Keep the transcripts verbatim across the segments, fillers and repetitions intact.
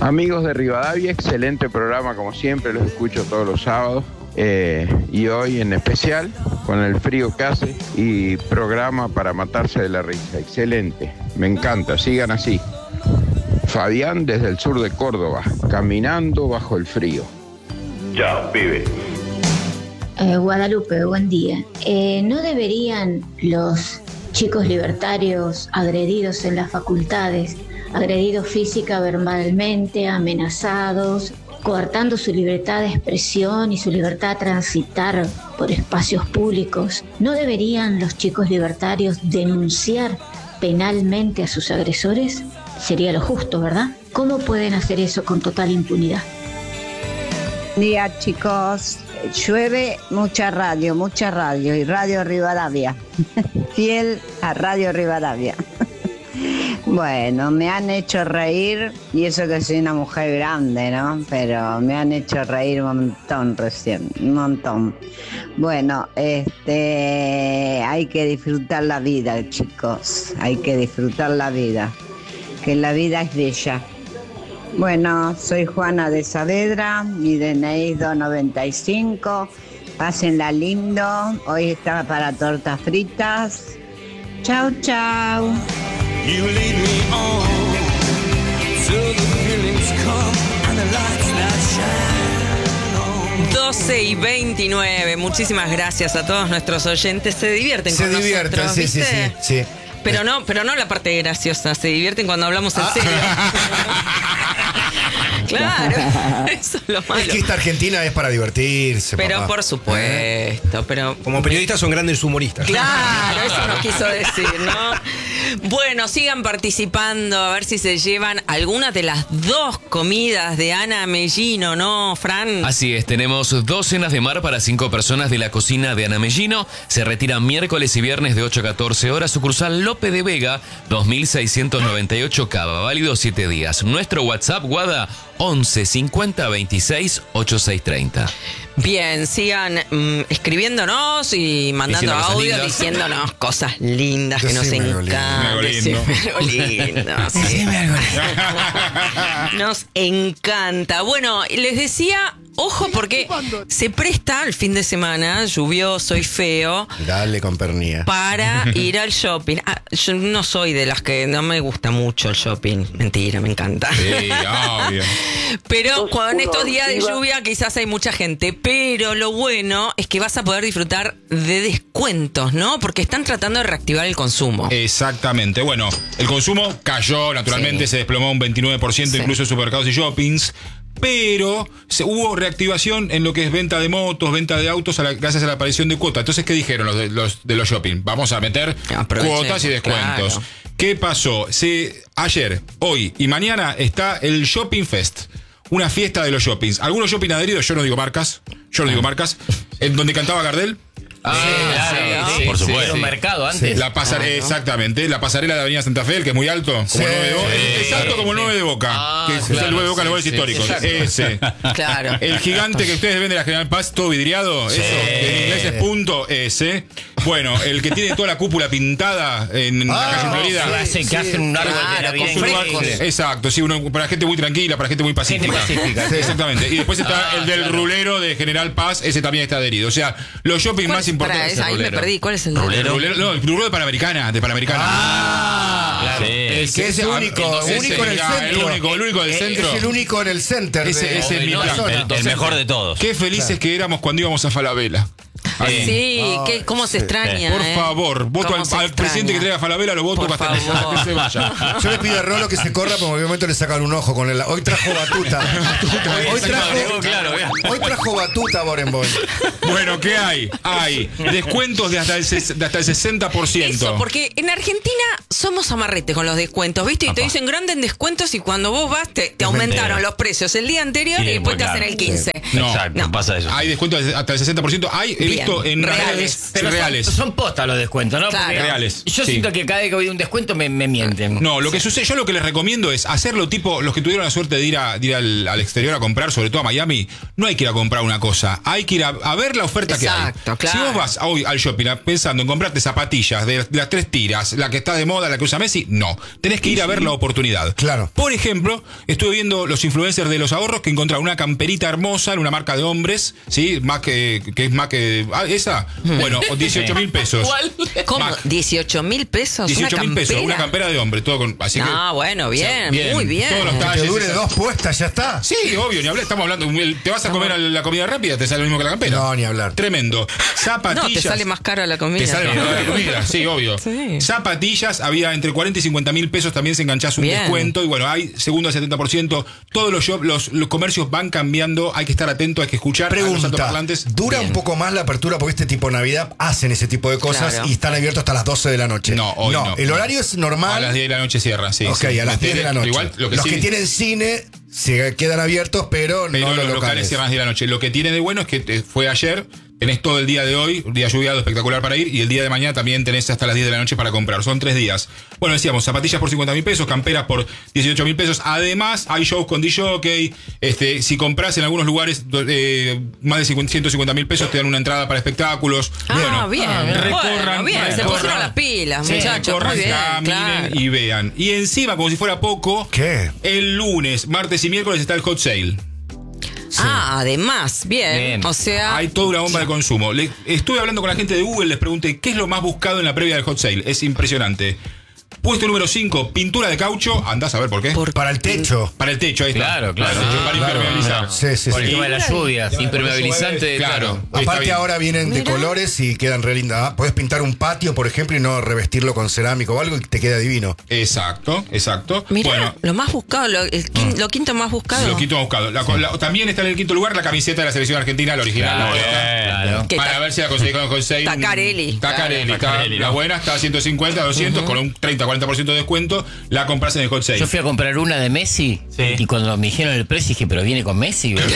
Amigos de Rivadavia, excelente programa como siempre, los escucho todos los sábados. Eh, y hoy en especial con el frío que hace y programa para matarse de la risa. Excelente, me encanta, sigan así. Fabián desde el sur de Córdoba, caminando bajo el frío. Chao, pibe. Eh, Guadalupe, buen día. Eh, ¿No deberían los chicos libertarios agredidos en las facultades, agredidos física, verbalmente, amenazados, coartando su libertad de expresión y su libertad a transitar por espacios públicos, ¿no deberían los chicos libertarios denunciar penalmente a sus agresores? Sería lo justo, ¿verdad? ¿Cómo pueden hacer eso con total impunidad? Buen día, chicos. Llueve mucha radio, mucha radio y Radio Rivadavia. Fiel a Radio Rivadavia. Bueno, me han hecho reír, y eso que soy una mujer grande, ¿no? Pero me han hecho reír un montón recién, un montón. Bueno, este, hay que disfrutar la vida, chicos, hay que disfrutar la vida, que la vida es bella. Bueno, soy Juana de Saavedra, mi D N I es dos noventa y cinco, pásenla lindo, hoy está para tortas fritas. Chau, chau. You lead me on till the feelings come and the lights that shine on. doce y veintinueve. Muchísimas gracias a todos nuestros oyentes. Se divierten Se con divierten, nosotros, sí, ¿viste? sí, sí, sí. Pero no, pero no la parte graciosa. Se divierten cuando hablamos en serio. Claro, eso es lo malo. Es que esta Argentina es para divertirse. Pero papá. por supuesto, pero... Como periodistas son grandes humoristas. Claro, eso nos quiso decir, ¿no? Bueno, sigan participando, a ver si se llevan algunas de las dos comidas de Ana Mellino, ¿no, Fran? Así es, tenemos dos cenas de mar para cinco personas de la cocina de Ana Mellino. Se retiran miércoles y viernes de ocho a catorce horas. Sucursal Lope de Vega, dos mil seiscientos noventa y ocho Cava, válido siete días. Nuestro WhatsApp, Guada, once cincuenta veintiséis ochenta y seis treinta. Bien, sigan mmm, escribiéndonos y mandando Diciendo audio, cosas diciéndonos cosas lindas que nos Decime algo encantan. lindo. Decime algo lindo. Sí. Decime algo lindo. Nos encanta. Bueno, les decía, ojo porque se presta el fin de semana, lluvioso y feo, Dale con pernía. para ir al shopping. Ah, yo no soy de las que no me gusta mucho el shopping. Mentira, me encanta. Sí, obvio. Pero con uno estos días de iba- lluvia quizás hay mucha gente. Pero lo bueno es que vas a poder disfrutar de descuentos, ¿no? Porque están tratando de reactivar el consumo. Exactamente. Bueno, el consumo cayó, naturalmente, Sí. se desplomó un veintinueve por ciento, Sí. incluso en supermercados y shoppings. Pero se, hubo reactivación en lo que es venta de motos, venta de autos, a la- gracias a la aparición de cuotas. Entonces, ¿qué dijeron los de los, de los shopping? Vamos a meter Aprovechemos, cuotas y descuentos. claro. ¿Qué pasó? Se, ayer, hoy y mañana está el Shopping Fest. Una fiesta de los shoppings. Algunos shopping adheridos, yo no digo marcas, yo no digo marcas, en donde cantaba Gardel. Ah, claro, sí, sí, por sí, supuesto. Era un mercado antes. La pasarela, exactamente, la pasarela de Avenida Santa Fe, el que es muy alto, como Sí, el nueve de Boca. sí, Es alto como el nueve de Boca, Ah, que es claro, el nueve de Boca, sí, los goles sí, históricos. sí, Ese. Claro. El gigante que ustedes ven de la General Paz, todo vidriado, eso, que en inglés es punto, ese. Bueno, el que tiene toda la cúpula pintada en la Ah, calle Florida. Que hacen, que hacen un árbol Claro, de Navidad con increíble. Exacto, sí, uno, para gente muy tranquila, para gente muy pacífica. Gente pacífica, Sí, sí. exactamente. Y después está Ah, el del claro. rulero de General Paz, ese también está adherido. O sea, los shopping ¿Cuál más es? Pará, importantes. esa- ahí me Rulero. perdí. ¿Cuál es el El rulero, no, el rulero de Panamericana, de Panamericana. Ah, claro. Sí. El Que es ese- único, ese- único en el el centro. único, el único del Es- centro. Es el único en el center. Ese- de- ese es de mi la plan. zona. El, el mejor de todos. Qué felices que éramos cuando íbamos a Falabella. Ahí. Sí, Ay, que, ¿cómo se sí. extraña? Por eh? favor, voto ¿Cómo al, se al extraña? presidente que traiga Falabella, lo voto Por para que, favor. que se vaya. Yo le pido a Rolo que se corra, porque obviamente le sacan un ojo con el. Hoy trajo batuta. Hoy trajo, Claro, claro. hoy trajo batuta, Borenboim. Bueno, ¿qué hay? Hay descuentos de hasta el, ses- de hasta el sesenta por ciento. Eso, porque en Argentina somos amarretes con los descuentos, ¿viste? Y te dicen grande en descuentos y cuando vos vas te, te aumentaron los precios el día anterior y, Y después te después, hacen el quince. No. Exacto, No. pasa eso. Hay descuentos hasta el sesenta por ciento. Hay, he Bien. visto visto en Reales. redes Pero son- reales. Son, postas los descuentos, ¿no? Claro. Porque Reales, Yo sí. siento que cada vez que voy a un descuento me, me mienten. No, lo que sucede, yo lo que les recomiendo es hacerlo tipo, los que tuvieron la suerte de ir, a, de ir al, al exterior a comprar, sobre todo a Miami, no hay que ir a comprar una cosa, hay que ir a, a ver la oferta Exacto, que hay. claro. Si vos vas hoy al shopping a- pensando en comprarte zapatillas de, de las tres tiras, la que está de moda, la que usa Messi, no. Tenés que ir a ver la oportunidad. Claro. Por ejemplo, estuve viendo los influencers de los ahorros que encontraron una camperita hermosa en una marca de hombres, ¿sí? Más que, que es más que. Ah, ¿esa? Bueno, dieciocho mil pesos. ¿Cómo? Mac. ¿dieciocho mil pesos? dieciocho mil ¿Una pesos, campera? una campera de hombre, todo con. Así que. Ah, bueno, bien, bien. muy bien. Todos los Que talles, dure esas- dos puestas, ya está. Sí, obvio, ni hablar, estamos hablando. Te vas a comer a la comida rápida, te sale lo mismo que la campera. No, ni hablar. Tremendo. No, Zapatillas. te sale más cara la comida. Te sale más cara la comida, sí, obvio. Sí. Zapatillas, había entre cuarenta y cincuenta mil pesos, también se enganchás un Bien. descuento. Y bueno, hay segundo al setenta por ciento. Todos los, shop, los, los comercios van cambiando, hay que estar atento, hay que escuchar a los Pregunta, altoparlantes. ¿dura Bien. un poco más la apertura? Porque este tipo de Navidad hacen ese tipo de cosas Claro. y están abiertos hasta las doce de la noche. No, hoy no. el horario es normal. A las diez de la noche cierran, sí. ok, sí. a las diez de la noche. Igual, lo que los sí- que tienen cine se quedan abiertos, pero, Pero no los los locales cierran a las diez de la noche. Lo que tiene de bueno es que eh, fue ayer, tenés todo el día de hoy, un día lluviado espectacular para ir, y el día de mañana también tenés hasta las diez de la noche para comprar. Son tres días. Bueno, decíamos, zapatillas por cincuenta mil pesos, camperas por dieciocho mil pesos. Además, hay shows con D J. Este, si compras en algunos lugares eh, más de ciento cincuenta mil pesos, te dan una entrada para espectáculos. Ah, bueno, bien. recorran, Bueno, bien. Se recorran. pusieron las pilas, Sí, muchachos. recorran, Muy bien, caminen claro. y vean. Y encima, como si fuera poco, ¿Qué? el lunes, martes y miércoles está el hot sale. Ah, además, bien. Bien. O sea, Hay toda una bomba de consumo. Le, estuve hablando con la gente de Google, les pregunté qué es lo más buscado en la previa del hot sale. Es impresionante. Puesto número cinco, pintura de caucho. Andás a ver por qué. Por- Para el techo. Para el techo, ahí está. Claro, claro. Para, el techo, para Claro, impermeabilizar. Sí, sí, Por el sí. tema de las lluvias. Impermeabilizante, Claro. claro. Ahí está Aparte bien. ahora vienen de Mira. colores y quedan re lindas. ¿ah? Podés pintar un patio, por ejemplo, y no revestirlo con cerámico o algo y te queda divino. Exacto, exacto. mirá, Bueno, lo más buscado, lo, el quin- lo quinto más buscado. lo quinto buscado. La- la- también está en el quinto lugar la camiseta de la selección argentina, la original. Claro, la puesta. claro. ¿Qué Para tal? ver si la conseguí con el hot sale. Tacarelli. Tacarelli. Claro, está- Tacarelli, La ¿no? buena está a ciento cincuenta, doscientos, con un treinta, cuarenta por ciento de descuento. La compras en el hot sale. Yo fui a comprar una de Messi y cuando me dijeron el precio dije, pero viene con Messi. La-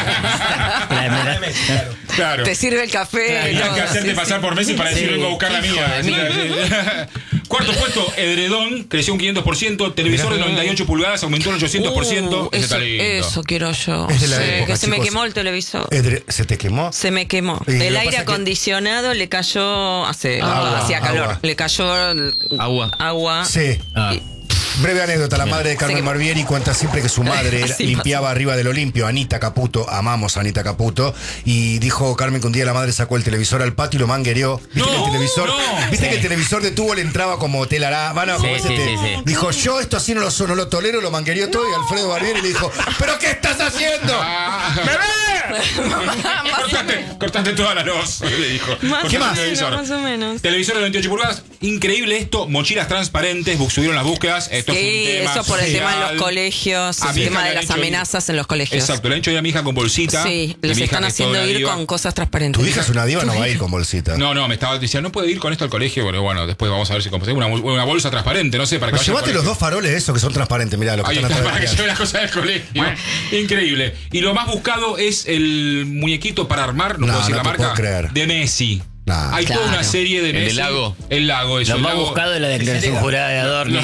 me da- Claro. Te sirve el café. Tenía todo, que hacerte sí, pasar sí. por Messi para decir Sí, vengo a buscar la hijo mía. de mí. Cuarto puesto, Edredón, creció un quinientos por ciento. Televisor de noventa y ocho pulgadas aumentó un ochocientos por ciento. Uh, Ese está eso, lindo. eso quiero yo. Es de la Sí, época, que se me chicos. quemó el televisor. Edre- ¿Se te quemó? Se me quemó. Y lo El que aire pasa es que- acondicionado le cayó, hace, Agua, hacía calor. agua. Le cayó el- Agua. agua. Sí. Ah. Breve anécdota, la madre de Carmen Sí. Barbieri cuenta siempre que su madre era- Sí, limpiaba arriba del Olimpio, Anita Caputo, amamos a Anita Caputo, y dijo Carmen que un día la madre sacó el televisor al patio y lo manguereó. ¿Viste No, que el televisor, no. ¿viste Sí. que el televisor de tubo le entraba como telará? Bueno, Sí, como ese sí, te- sí, sí. Dijo, yo esto así no lo, no lo tolero, lo manguereó todo, y Alfredo Barbieri le dijo, ¿pero qué estás haciendo? Ah. Más o cortaste, menos. cortaste toda la luz, le dijo. Más Cortaste o el menos, televisor. más o menos. Televisor de noventa y ocho pulgadas, increíble esto, mochilas transparentes, bu- subieron las búsquedas. Esto es Sí, un tema eso por el tema de social. los colegios, A el mi hija tema le de han las hecho ir- amenazas en los colegios. Exacto, le han hecho ir a mi hija con bolsita. Sí, y los mi hija, están que es toda haciendo una ir diva. con cosas transparentes. Tu hija es una diva, no va a ir con bolsita. No, no, me estaba diciendo, no puede ir con esto al colegio. Bueno, bueno, después vamos a ver si conseguimos una, una bolsa transparente, no sé, para que Pero vaya al llévate los colegio. dos faroles esos que son transparentes, mirá, lo que Ahí están está, atrás para que del lleve las cosas del colegio. Increíble. Y lo más buscado es el muñequito para armar, no, No, puedo decir no la te marca, puedo creer. de Messi. Nah. Hay toda Claro. una serie de ¿El Messi. del lago? El lago, eso. Lo el más lago. buscado es la declaración jurada de Adorno.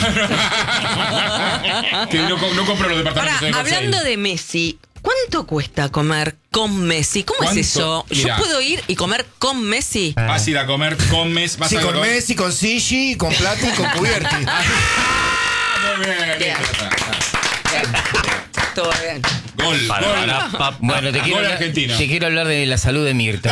Que no, co- no compro los departamentos Ahora, en Hot Sale. hablando de Messi, ¿cuánto cuesta comer con Messi? ¿Cómo es ¿Cuánto? eso? Mirá. ¿Yo puedo ir y comer con Messi? Vas a ir a comer con Messi. Vas Sí, a ir a con comer- Messi, con Sigi, con Plati y con Cubierti. Muy bien. Bien. Todo bien. Gol, Para, gol. para, pa- bueno, te quiero, Gol hablar, Argentina. te quiero hablar de la salud de Mirta.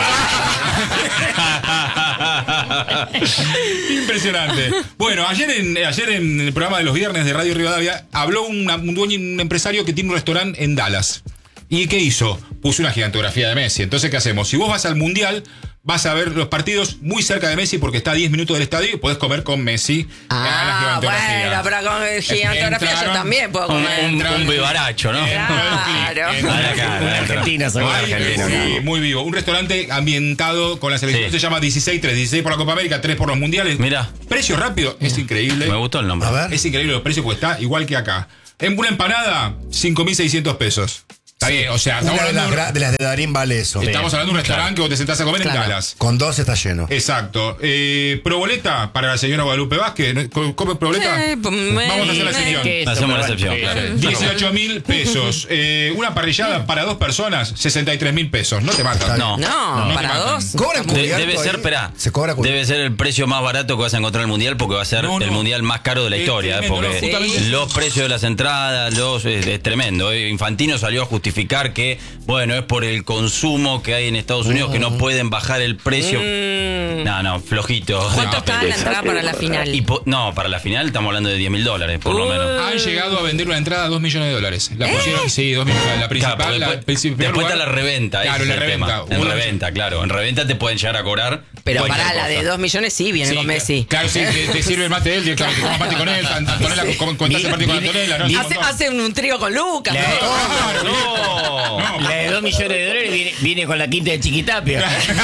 Impresionante. Bueno, ayer en, ayer en el programa de los viernes de Radio Rivadavia habló una- un dueño, un empresario que tiene un restaurante en Dallas. ¿Y qué hizo? Puso una gigantografía de Messi. Entonces, ¿qué hacemos? Si vos vas al Mundial, vas a ver los partidos muy cerca de Messi porque está a diez minutos del estadio y podés comer con Messi. en la Ah, gigantografía. bueno, pero con gigantografía yo Entraron- también puedo Un, comer. un, un vivaracho, ¿no? Claro. Una Argentina, según Ay, Argentina. sí, muy vivo. Un restaurante ambientado con la selección. Sí. Se llama dieciséis tres. dieciséis por la Copa América, tres por los mundiales. Mirá. Precio rápido. Es increíble. Me gustó el nombre. A ver. Es increíble los precios porque está igual que acá. En una empanada, cinco mil seiscientos pesos. Está bien, o sea, estamos Una de las, hablando, gra- de las de Darín vale eso. estamos hablando de un restaurante que vos te sentás a comer Claro. en Dallas. Con dos está lleno. Exacto. Eh, proboleta para la señora Guadalupe Vázquez. ¿no? ¿Come come proboleta? Eh, pues, Vamos a hacer la eh, excepción. ¿Qué es? Hacemos la Pero excepción, bueno, claro. eh, dieciocho mil pesos. Eh, una parrillada para dos personas, sesenta y tres mil pesos. No te matan. No. No, No, para no te dos. matan. ¿Cobran De- cubierto debe ser, ahí? espera, Se cobra cubierto. debe ser el precio más barato que vas a encontrar en el mundial porque va a ser No, el no. mundial más caro de la Es historia, eh, tremendo, porque no, justamente- los precios de las entradas, los es, es tremendo. eh. Infantino salió a justificar que, bueno, es por el consumo que hay en Estados Unidos que no pueden bajar el precio. Mm. No, no, flojito. ¿Cuánto No, está pero- la entrada para la final? y po- no, para la final estamos hablando de diez mil dólares, por lo Uh. menos. Han llegado a vender una entrada a dos millones de dólares. La pusieron, sí, dos millones. La principal, Claro, porque la, después, el primer después lugar- está la reventa. Claro, ese la es el reventa. tema. En Una- reventa, claro. En reventa te pueden llegar a cobrar. Pero cualquier para la cosa. de dos millones sí viene Sí, con Messi. Claro, sí, te, te sirve el mate de él directamente. Toma mate con él, Antonella, con- contás el partido con Antonella. ¿no? Hace, Un montón. hace un trío con Lucas. La, ¿no? No. No. la de dos millones de dólares viene, viene con la quinta de Chiquitapia.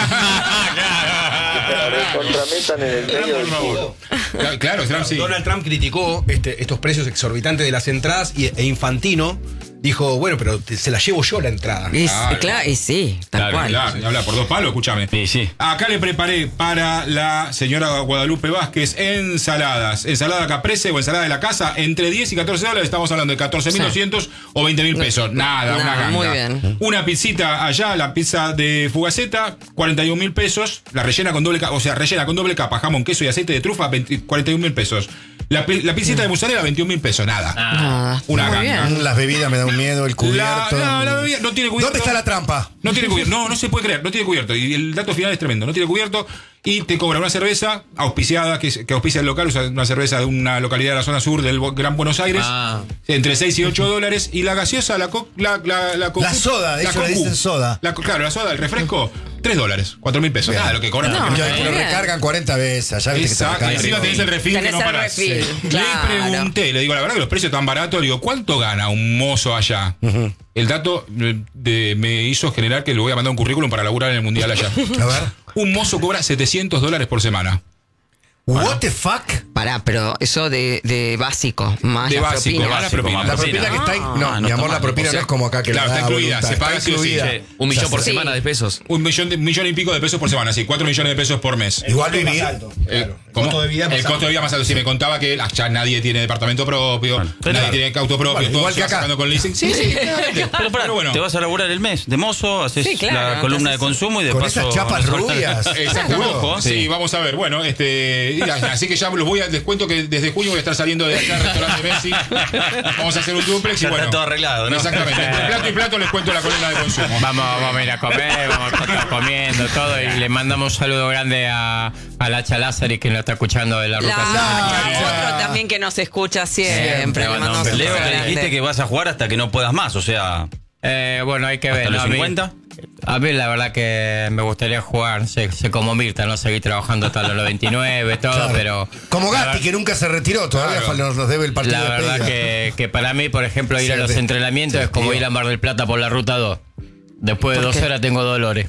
Contrametan en el medio del fútbol. Claro, Claro, Trump sí. Donald Trump criticó este, estos precios exorbitantes de las entradas y, e Infantino dijo, bueno, pero te- se la llevo yo la entrada. Y, Claro. claro, y sí, tal Claro, cual. Claro, y habla por dos palos, escúchame. Sí, sí. Acá le preparé para la señora Guadalupe Vázquez ensaladas. Ensalada caprese o ensalada de la casa, entre diez y catorce dólares. Estamos hablando de catorce mil doscientos o veinte mil pesos. Nada, una Nada, ganga. muy bien. Una pizzita allá, la pizza de Fugaceta, cuarenta y un mil pesos. La rellena con doble capa, o sea, rellena con doble capa, jamón, queso y aceite de trufa, veinte cuarenta y un mil pesos. La, pi- la pizzita de mozzarella, veintiún mil pesos. Nada. Nada. Una Muy ganga. bien. Las bebidas me da un miedo, el cubierto. La, la- la bebida no tiene cubierto. ¿Dónde está la trampa? No tiene cubierto. No, no se puede creer. No tiene cubierto. Y el dato final es tremendo. No tiene cubierto y te cobra una cerveza auspiciada, que, es- que auspicia el local, o sea, una cerveza de una localidad de la zona sur del Bo- Gran Buenos Aires, Ah. entre seis y ocho dólares. Y la gaseosa, la co- la, la, la, cocu- La soda, ellos le dicen soda. La co- claro, la soda, el refresco, tres dólares, cuatro mil pesos. Nada, lo que cobran. No, porque Yo, no- te lo bien. recargan cuarenta veces. Allá viste que te Exacto, y recargan. encima tenés el refil que Tenés no el parás. refil, Sí. claro. Le pregunté, le digo, la verdad que los precios están baratos, le digo, ¿cuánto gana un mozo allá? El dato eh, de- me hizo generar que le voy a mandar un currículum para laburar en el mundial allá. A ver. Un mozo cobra setecientos dólares por semana. What the fuck? Pará, pero eso de, de básico, más De la básico, propina. más la propina. La propina que está ahí. No, Ah, no mi está amor, la mal. propina O sea, no es como acá que claro, la da está incluida, voluntad, se paga está sí o sí. incluida. Sí, Un millón por Sí. semana de pesos. Un millón, de, millón y pico de pesos por semana, sí, cuatro millones de pesos por mes. Igual Es más vivir. alto, Eh, claro. El ¿cómo? costo de vida es más El costo alto. de vida más alto. Sí, me contaba que allá nadie tiene departamento propio, Pero nadie claro. tiene auto propio, Bueno, todo igual se que va acá. sacando con leasing. Sí, sí, claramente. Pero, pará, Pero bueno. te vas a laburar el mes de mozo, haces Sí, claro, la columna de entonces- consumo y de Con paso. esas chapas rubias. Exactamente. Ojo, Sí, sí. vamos a ver. Bueno, este, así que ya los voy a, les cuento que desde junio voy a estar saliendo de acá al restaurante Messi. Vamos a hacer un duplex y Ya bueno. está todo arreglado, ¿no? Exactamente. Entre plato y plato les cuento la columna de consumo. Vamos, vamos a ir a comer, vamos a estar comiendo todo y le mandamos un saludo grande a, a Lacha Lázari que nos está escuchando de la ruta. La, Lacha. otro también que nos escucha siempre. Siempre, le bueno, mandamos un Leo, beso que grande. dijiste que vas a jugar hasta que no puedas más, o sea, Eh, bueno, hay que hasta ver. los ¿no? A mí- cincuenta. A mí la verdad que me gustaría jugar, sé, sé como Mirta, no seguir trabajando hasta los veintinueve, todo, Claro. pero... Como la Gatti, ver- que nunca se retiró. Todavía Claro. nos, nos debe el partido La de verdad despedida. que, que para mí, por ejemplo, ir Se a los ve- entrenamientos se es como ve. ir a Mar del Plata por la ruta dos. Después de dos horas tengo dolores.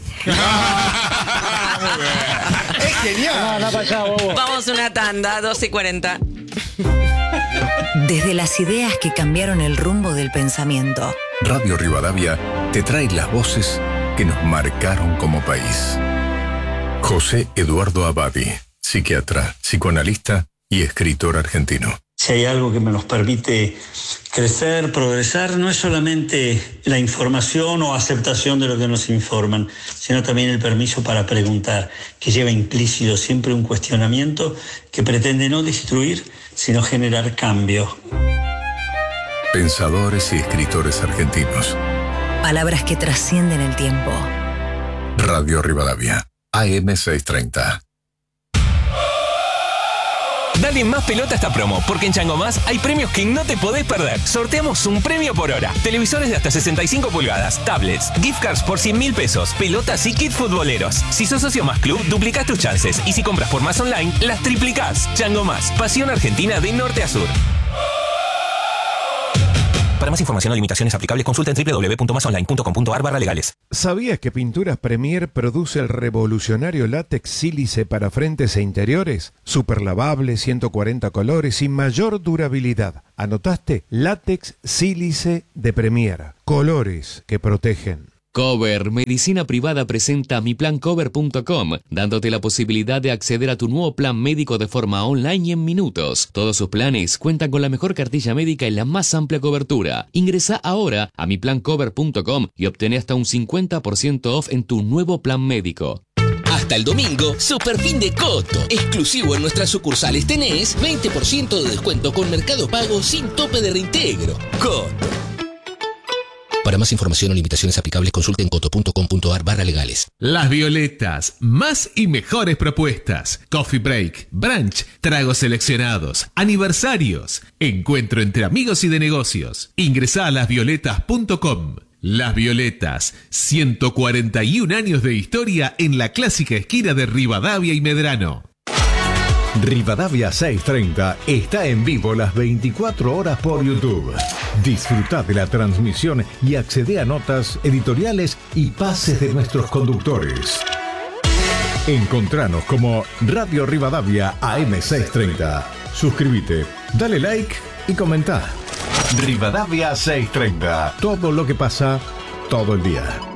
Es genial. Vamos una tanda, doce y cuarenta. Desde las ideas que cambiaron el rumbo del pensamiento. Radio Rivadavia te trae las voces que nos marcaron como país. José Eduardo Abadi, psiquiatra, psicoanalista y escritor argentino. Si hay algo que nos permite crecer, progresar, no es solamente la información o aceptación de lo que nos informan, sino también el permiso para preguntar, que lleva implícito siempre un cuestionamiento que pretende no destruir, sino generar cambio. Pensadores y escritores argentinos. Palabras que trascienden el tiempo. Radio Rivadavia, A M seiscientos treinta. Dale más pelota a esta promo, porque en Chango Más hay premios que no te podés perder. Sorteamos un premio por hora. Televisores de hasta sesenta y cinco pulgadas, tablets, gift cards por cien mil pesos, pelotas y kits futboleros. Si sos socio Más Club, duplicás tus chances. Y si compras por Más Online, las triplicás. Chango Más, pasión argentina de norte a sur. Para más información o limitaciones aplicables, consulta en doble u doble u doble u punto más online punto com punto a r barra legales. ¿Sabías que Pinturas Premier produce el revolucionario látex sílice para frentes e interiores? Super lavable, ciento cuarenta colores y mayor durabilidad. ¿Anotaste? Látex sílice de Premier. Colores que protegen. Cover, medicina privada, presenta mi plan cover punto com, dándote la posibilidad de acceder a tu nuevo plan médico de forma online y en minutos. Todos sus planes cuentan con la mejor cartilla médica y la más amplia cobertura. Ingresa ahora a mi plan cover punto com y obtén hasta un cincuenta por ciento off en tu nuevo plan médico. Hasta el domingo, super fin de Coto. Exclusivo en nuestras sucursales tenés veinte por ciento de descuento con Mercado Pago sin tope de reintegro. Coto. Para más información o limitaciones aplicables, consulten coto punto com punto a r barra legales. Las Violetas, más y mejores propuestas. Coffee break, brunch, tragos seleccionados, aniversarios, encuentro entre amigos y de negocios. Ingresá a las violetas punto com. Las Violetas, ciento cuarenta y un años de historia en la clásica esquina de Rivadavia y Medrano. Rivadavia seiscientos treinta está en vivo las veinticuatro horas por YouTube. Disfruta de la transmisión y accede a notas, editoriales y pases de nuestros conductores. Encontranos como Radio Rivadavia A M seiscientos treinta. Suscríbete, dale like y comenta. Rivadavia seiscientos treinta. Todo lo que pasa todo el día.